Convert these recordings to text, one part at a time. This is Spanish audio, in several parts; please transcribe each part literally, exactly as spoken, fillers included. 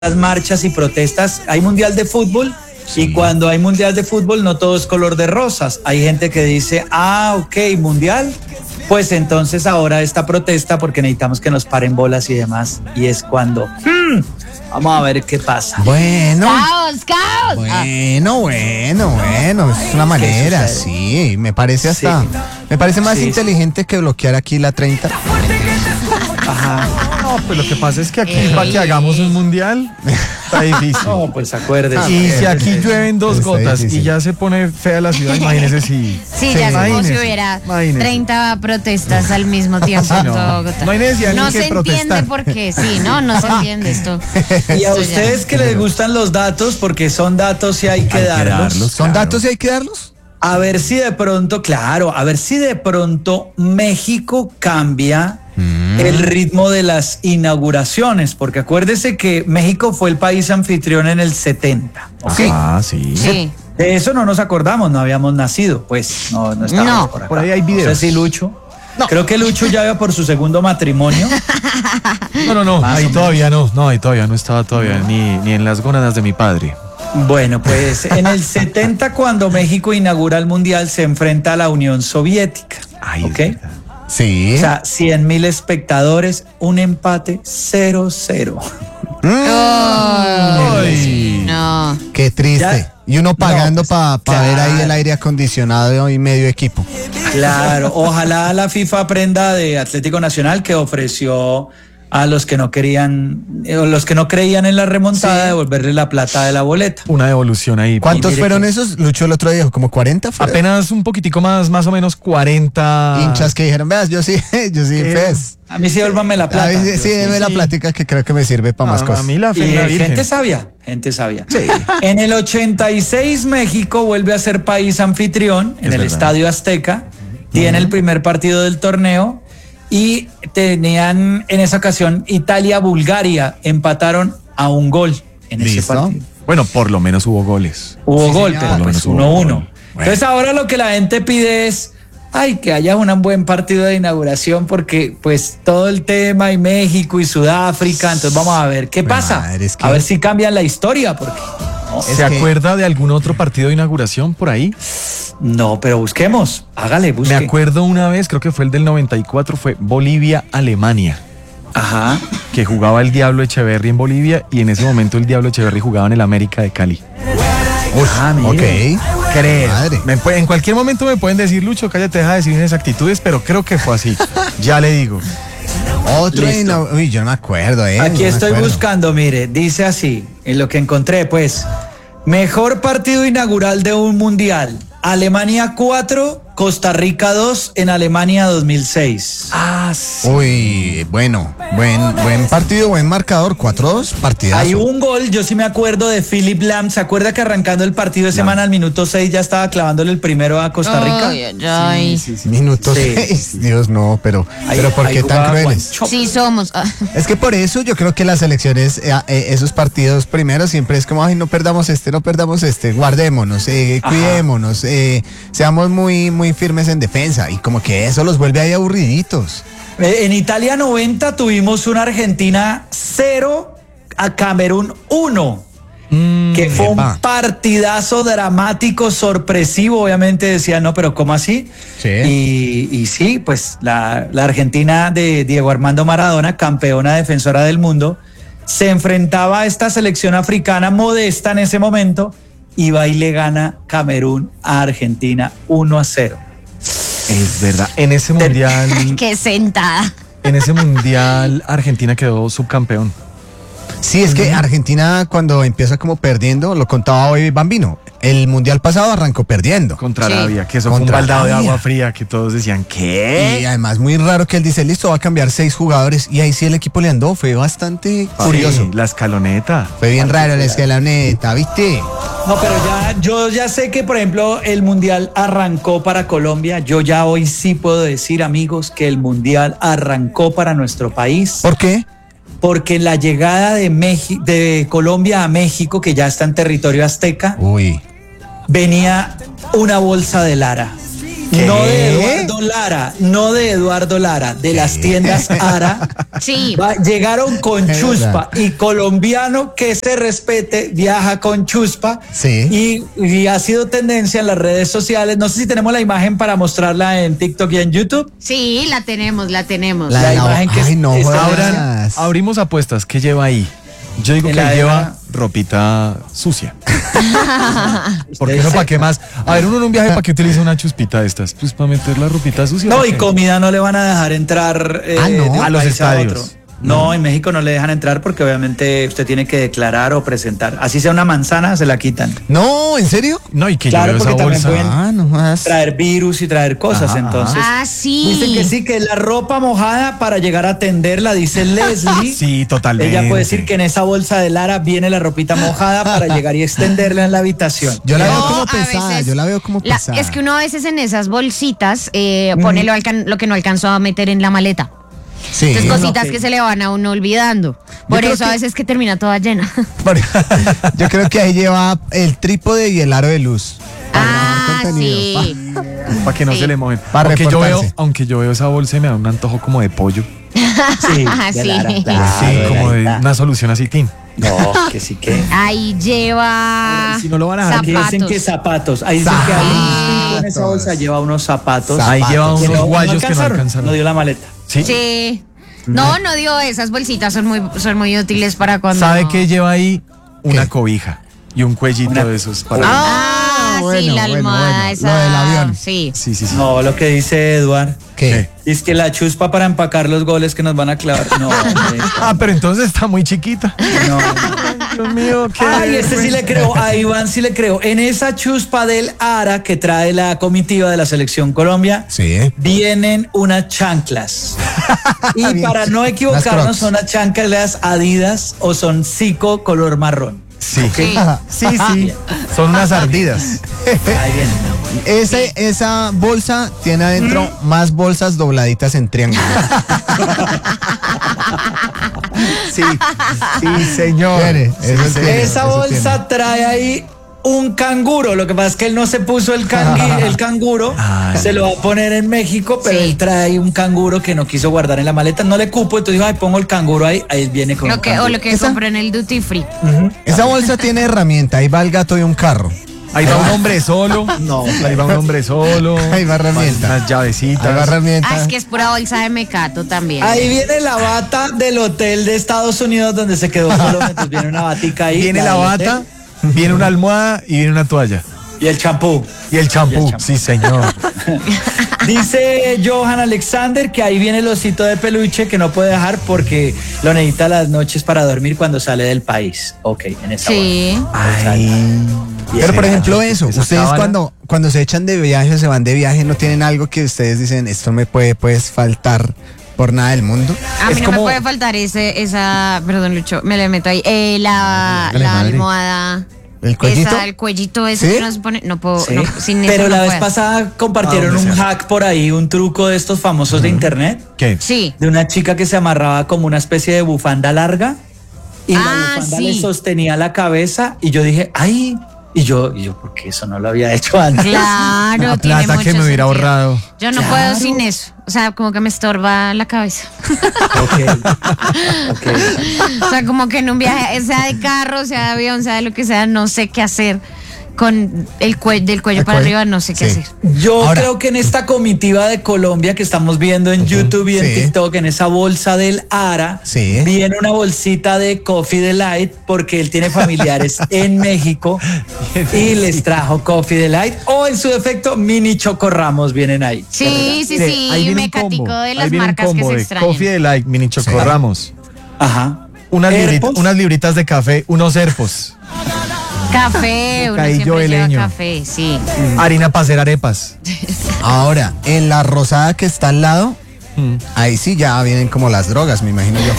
las marchas y protestas, hay mundial de fútbol sí. Y cuando hay mundial de fútbol no todo es color de rosas. Hay gente que dice, ah, ok, mundial, pues entonces ahora esta protesta porque necesitamos que nos paren bolas y demás. Y es cuando, hmm, vamos a ver qué pasa. Bueno. ¡Caos, caos! Bueno, bueno, bueno, es una manera, sí, me parece hasta, sí. me parece más sí, inteligente sí. que bloquear aquí la treinta. Ajá. No, pues lo que pasa es que aquí eh, para que hagamos un mundial está difícil. No, pues acuérdese. Y si aquí llueven dos está gotas difícil. Y ya se pone fea la ciudad, imagínese si. Sí, ya es como si hubiera imagínese. treinta protestas al mismo tiempo en toda Bogotá. No hay necesidad No ni se que entiende protestar. por qué, sí, no, no se entiende esto. Y a ustedes que les gustan los datos, porque son datos y hay que hay darlos. Que darlos ¿Son claro. datos y hay que darlos? A ver si de pronto, claro, a ver si de pronto México cambia mm. el ritmo de las inauguraciones, porque acuérdese que México fue el país anfitrión en el setenta. ¿Okay? Ah, sí. Sí. De eso no nos acordamos, no habíamos nacido, pues no, no estábamos no. por acá. Por ahí hay videos. No sé si Lucho. No. Creo que Lucho ya iba por su segundo matrimonio. No, no, no, ahí todavía no, no, ahí todavía no estaba todavía no. ni, ni en las gónadas de mi padre. Bueno, pues en el setenta, cuando México inaugura el Mundial, se enfrenta a la Unión Soviética. Ay, ¿ok? Sí. O sea, cien mil espectadores, un empate cero cero. Ay, no. Qué triste. Ya, y uno pagando no, para pa claro. ver ahí el aire acondicionado y medio equipo. Claro, ojalá la FIFA aprenda de Atlético Nacional, que ofreció a los que no querían, o los que no creían en la remontada, sí. devolverle la plata de la boleta. Una devolución ahí. ¿Cuántos fueron que... esos? Lucho el otro día dijo, ¿como cuarenta? ¿Fueron? Apenas un poquitico más, más o menos cuarenta. Hinchas que dijeron, veas, yo sí, yo sí, eh, pues. A mí sí, vuélvame la plata. A mí sí, sí deme sí. la plática que creo que me sirve para ah, más cosas. A mí la fe, y la gente sabia, gente sabia. Sí. En el ochenta y seis México vuelve a ser país anfitrión en es el verdad. Estadio Azteca. Uh-huh. Tiene el primer partido del torneo. Y tenían en esa ocasión Italia-Bulgaria, empataron a un gol en ¿Listo? Ese partido. Bueno, por lo menos hubo goles. Hubo sí, gol, señor. pero pues uno uno. Bueno. Entonces ahora lo que la gente pide es, ay, que haya un buen partido de inauguración, porque pues todo el tema y México y Sudáfrica, entonces vamos a ver qué pasa. Madre, es que... A ver si cambian la historia, porque... No, ¿Se acuerda que... de algún otro partido de inauguración por ahí? No, pero busquemos, hágale, busque. Me acuerdo una vez, creo que fue el del noventa y cuatro, fue Bolivia-Alemania. Ajá. Que jugaba el Diablo Echeverri en Bolivia y en ese momento el Diablo Echeverri jugaba en el América de Cali. Uy, ah, mire. Ok. Creo. Me, en cualquier momento me pueden decir, Lucho, cállate, deja de decir inexactitudes, pero creo que fue así. Ya le digo. Otro y no, uy, yo no me acuerdo, eh. Aquí no estoy acuerdo. buscando, mire, dice así, en lo que encontré, pues, mejor partido inaugural de un mundial. Alemania cuatro, Costa Rica dos en Alemania dos mil seis. Ah, sí. Uy, bueno, buen, buen partido, buen marcador, cuatro dos, partidazo. Hay un gol, yo sí me acuerdo de Philip Lahm. ¿Se acuerda que arrancando el partido de semana no. al minuto seis ya estaba clavándole el primero a Costa Rica? Ay, ay, ay. Sí, sí, sí. Minuto sí. seis, Dios no, pero, hay, pero ¿por qué tan crueles? Sí somos. Es que por eso yo creo que las elecciones, eh, eh, esos partidos primero siempre es como, ay, no perdamos este, no perdamos este, guardémonos, eh, cuidémonos, eh, seamos muy, muy firmes en defensa, y como que eso los vuelve ahí aburriditos. En Italia noventa tuvimos una Argentina cero a Camerún uno, mm, que fue epa. un partidazo dramático, sorpresivo. Obviamente decían, no, pero ¿cómo así? Sí. Y, y sí, pues la, la Argentina de Diego Armando Maradona, campeona defensora del mundo, se enfrentaba a esta selección africana modesta en ese momento, y va y le gana Camerún a Argentina uno a cero. Es verdad, en ese mundial... ¡Qué sentada! En ese mundial Argentina quedó subcampeón. Sí, es que Argentina cuando empieza como perdiendo, lo contaba hoy Bambino, el mundial pasado arrancó perdiendo. Contra sí. Arabia, que eso Contra fue un baldado Arabia. de agua fría, que todos decían, ¿qué? Y además muy raro que él dice, listo, va a cambiar seis jugadores, y ahí sí el equipo le andó, fue bastante sí, curioso. La escaloneta. Fue bien raro la escaloneta, ¿viste? No, pero ya, yo ya sé que, por ejemplo, el mundial arrancó para Colombia. Yo ya hoy sí puedo decir, amigos, que el mundial arrancó para nuestro país. ¿Por qué? Porque la llegada de, Meji- de Colombia a México, que ya está en territorio azteca, Uy. venía una bolsa de Lara. ¿Qué? No de Eduardo Lara, no de Eduardo Lara, de las tiendas Ara. Sí. Va- llegaron con Es chuspa verdad. y colombiano que se respete viaja con chuspa. Sí. Y, y ha sido tendencia en las redes sociales. No sé si tenemos la imagen para mostrarla en TikTok y en YouTube. Sí, la tenemos, la tenemos. La imagen que ay, es- no es- jodas. Ahora abrimos apuestas. ¿Qué lleva ahí? Yo digo En que la ahí de lleva la- ropita sucia. Porque Usted no, ¿para dice- qué más? A ver, uno en un viaje, ¿para qué utiliza una chuspita de estas? Pues para meter la ropita sucia. No, ¿para y qué? comida no le van a dejar entrar eh, Ah, ¿no? de un A los país estadios. otro. No, en México no le dejan entrar porque obviamente usted tiene que declarar o presentar. Así sea una manzana, se la quitan. No, ¿en serio? No, y que Claro, yo veo esa porque también bolsa. pueden- Ah, no más. Traer virus y traer cosas, Ajá, entonces. Ah, sí. Dicen que sí, que la ropa mojada para llegar a atenderla, dice Leslie. Sí, totalmente. Ella puede decir que en esa bolsa de Lara viene la ropita mojada para llegar y extenderla en la habitación. Yo la veo No, como a pesada, veces yo la veo como la- pesada. es que uno a veces en esas bolsitas eh, pone lo, alcan- lo que no alcanzó a meter en la maleta. Sí. Entonces cositas ok. que se le van a uno olvidando. Por creo eso a que- veces que termina toda llena. Yo creo que ahí lleva el trípode y el aro de luz. Ah, contenido, sí. Para que no Sí. se le mojen. Para aunque yo, veo, reportarse. aunque yo veo esa bolsa y me da un antojo como de pollo. Sí, Ah, de sí. Lara, Sí, claro, sí, de como de Larita. una solución así, tin. No, que sí que. Ahí lleva Si no lo van a dejar, Aquí zapatos. dicen que zapatos. Ahí dicen que ahí en esa Zapatos. bolsa lleva unos zapatos. Ahí lleva Zapatos. que unos no- guayos que no alcanzaron, alcanzaron. No dio la maleta. ¿Sí? Sí. No, no dio, esas bolsitas son muy, son muy útiles para cuando. ¿Sabe no- qué lleva ahí? Una ¿Qué? cobija y un cuellito Una- de esos para. Ah, sí, bueno, la bueno, almohada bueno. esa. Lo del avión. Sí. Sí, sí, sí. No, lo que dice Eduard. ¿Qué? Es que la chuspa para empacar los goles que nos van a clavar. No, hombre, Ah, pero entonces está muy chiquita. no. Dios mío, qué. Ay, este sí le creo, a Iván sí le creo. En esa chuspa del Ara que trae la comitiva de la Selección Colombia, Sí. vienen unas chanclas. Y Bien. para no Las equivocarnos, Crocs. son unas chanclas Adidas o son Zico color marrón. Sí, Sí. sí, sí. Son unas ardidas. Ahí vienen. Ese, esa bolsa tiene adentro más bolsas dobladitas en triángulo. Sí, sí, señor. Mire, eso tiene, Esa eso bolsa trae ahí un canguro. Lo que pasa es que él no se puso el, cangui- el canguro. Ay. Se lo va a poner en México, pero Sí. él trae ahí un canguro que no quiso guardar en la maleta. No le cupo, entonces dijo, ay, pongo el canguro ahí. Ahí viene con Lo un que, o canguro. lo que ¿Esa? compré en el duty free. tiene. Esa bolsa tiene herramienta, ahí va el gato y un carro. Ahí va un hombre solo. No, ahí va un hombre solo. Ahí va herramienta. Unas llavecitas. Ahí va herramienta. Ah, es que es pura bolsa de mecato también. Ahí viene la bata del hotel de Estados Unidos donde se quedó solo. Entonces viene una batica ahí. Viene la del bata, hotel, viene una almohada y viene una toalla. y el champú. Y el champú. champú. Sí, señor. Dice Johan Alexander que ahí viene el osito de peluche que no puede dejar porque lo necesita las noches para dormir cuando sale del país. Ok, en esa Sí. Ay. Pero por ejemplo Esa eso, esa ustedes cábala. cuando, cuando se echan de viaje o se van de viaje, ¿no tienen algo que ustedes dicen, esto me puede pues faltar por nada del mundo? A mí Es no como- me puede faltar ese, esa, perdón Lucho, me le meto ahí, eh, la, Dale, la madre. almohada, ¿El cuellito? esa, el cuellito ese ¿Sí? que no se pone, no puedo, Sí. no, sin eso Pero no la vez puedo. pasada compartieron Ah, un donde sea. hack por ahí, un truco de estos famosos de internet, ¿Qué? Sí, de una chica que se amarraba como una especie de bufanda larga y Ah, la bufanda sí. le sostenía la cabeza y yo dije, ay, y yo, y yo, ¿por qué eso no lo había hecho antes? claro, La tiene plata mucho que me hubiera sentido. ahorrado. Yo no Claro. puedo sin eso, o sea, como que me estorba la cabeza. Ok, ok. O sea, como que en un viaje, sea de carro, sea de avión, sea de lo que sea, no sé qué hacer con el cuello, del cuello ¿El para cuello? arriba, no sé qué Sí. hacer. Yo Ahora- creo que en esta comitiva de Colombia que estamos viendo en YouTube y en sí. TikTok, en esa bolsa del Ara, Sí. viene una bolsita de Coffee Delight porque él tiene familiares en México y les trajo Coffee Delight o en su defecto mini Choco Ramos vienen ahí. Sí, sí, Mire, sí, ahí viene un mecático combo. de Ahí las viene un marcas que combo se de extrañan. Coffee Delight, mini chocorramos. Ajá. Unas, librita- Herpos. unas libritas de café, unos herpos. Café, uno Bocadillo siempre lleva heleño. café, sí. Harina para hacer arepas. Ahora, en la rosada que está al lado, Mm. ahí sí ya vienen como las drogas, me imagino yo.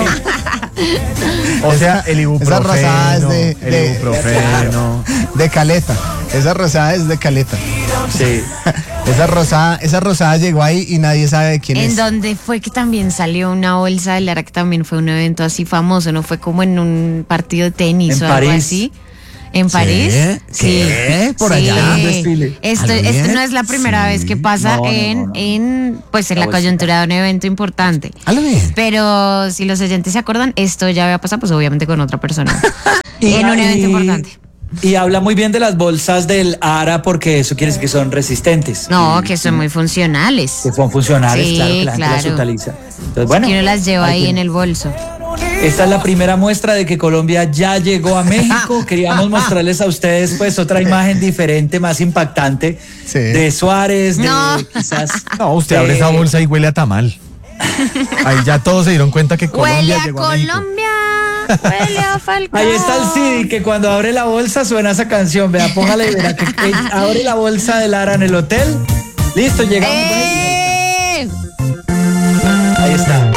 O sea, el Esa rosada es ibuprofeno. de, el de- ibuprofeno. de caleta. Esa rosada es de caleta. Sí. Esa rosada, esa rosada llegó ahí y nadie sabe de quién En es. donde fue que también salió una bolsa de Lara, que también fue un evento así famoso, no fue como en un partido de tenis En o algo París. así. ¿En París? ¿Qué? ¿Por sí. allá? Un desfile. Esto, ¿A lo esto bien? no es la primera Sí. vez que pasa No, no, en, no, no. en, pues en La la bolsita. coyuntura de un evento importante. A lo bien. Pero si los oyentes se acuerdan, esto ya había pasado, pues obviamente con otra persona. en un evento importante. Y habla muy bien de las bolsas del ARA porque eso quiere decir que son resistentes. No, Y- que son muy funcionales. que son funcionales, Sí, claro, que la gente las claro. utiliza. Entonces, bueno, que uno las lleva hay ahí que- en el bolso. Esta es la primera muestra de que Colombia ya llegó a México. Queríamos mostrarles a ustedes pues otra imagen diferente, más impactante Sí. de Suárez, de No. quizás. No, usted de- abre esa bolsa y huele a tamal. Ahí ya todos se dieron cuenta que Colombia Huele a llegó a México. Colombia, huele a Falcao. Ahí está el C D que cuando abre la bolsa suena esa canción. Vea, póngale y verá que, que abre la bolsa de Lara en el hotel. Listo, llegamos. ¡Eh! Ahí está.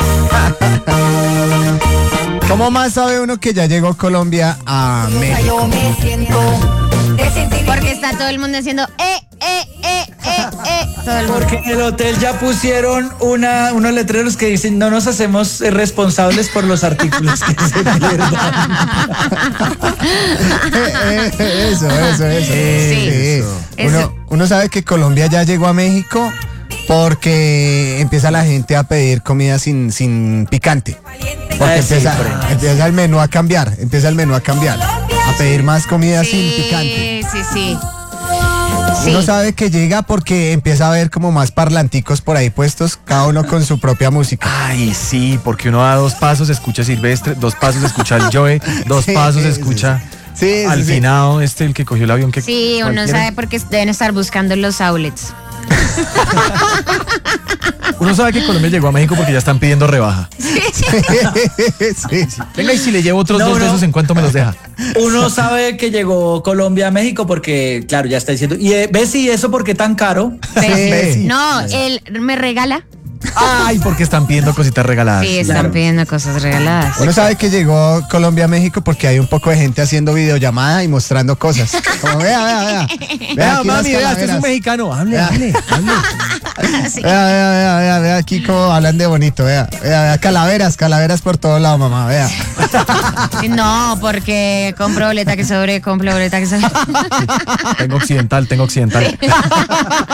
¿Cómo más sabe uno que ya llegó Colombia a México? Porque está todo el mundo haciendo eh, eh, eh, eh, eh. Todo el mundo. Porque en el hotel ya pusieron una, unos letreros que dicen no nos hacemos eh, responsables por los artículos que se pierdan. Eh, eh, eso, eso, eso. Sí. Sí. Uno, uno sabe que Colombia ya llegó a México porque empieza la gente a pedir comida sin, sin picante. Porque Ah, empieza, siempre. empieza el menú a cambiar, empieza el menú a cambiar, a pedir más comida sin picante. Sí, sí, sí. Uno Sí. sabe que llega porque empieza a ver como más parlanticos por ahí puestos, cada uno con su propia música. Ay, sí, porque uno da dos pasos, escucha a Silvestre, dos pasos, escucha al Joe, dos Sí, pasos, sí, escucha sí, sí, al sí. finado, este, el que cogió el avión que Sí, uno cualquiera. sabe porque deben estar buscando los outlets. Uno sabe que Colombia llegó a México porque ya están pidiendo rebaja. Sí. Venga, y si le llevo otros No, dos de no. esos, ¿en cuánto me los deja? Uno sabe que llegó Colombia a México porque, claro, ya está diciendo. ¿Y eh, ves y eso por qué tan caro? ¿Ves? Sí. No, él me regala. Ay, porque están pidiendo cositas regaladas. Sí, están claro. pidiendo cosas regaladas. Uno sabe que llegó Colombia a México porque hay un poco de gente haciendo videollamada y mostrando cosas. Como vea, vea, vea. Vea, aquí mami, las vea, este es un calaveras. mexicano. Hable, Vea. hable, hable. Sí. Vea, vea, vea, vea, vea aquí cómo hablan de bonito, vea, vea, vea, calaveras, calaveras por todos lados, mamá, vea. No, porque compro boleta que sobre, compro boleta que sobre. Tengo occidental, tengo occidental.